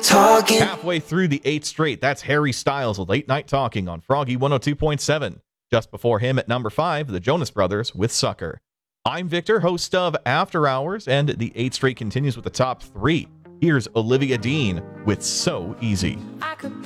Talking. Halfway through the 8th straight, that's Harry Styles with Late Night Talking on Froggy 102.7. Just before him at number 5, the Jonas Brothers with Sucker. I'm Victor, host of After Hours, and the 8th straight continues with the top 3. Here's Olivia Dean with So Easy.